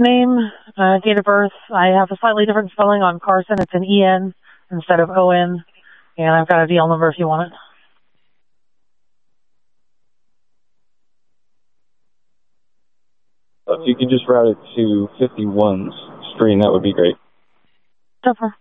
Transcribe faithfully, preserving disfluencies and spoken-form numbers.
Name, uh, date of birth. I have a slightly different spelling on Carson. It's an E N instead of O N. And I've got a D L number if you want it. If you could just route it to fifty-one's screen, that would be great. So far.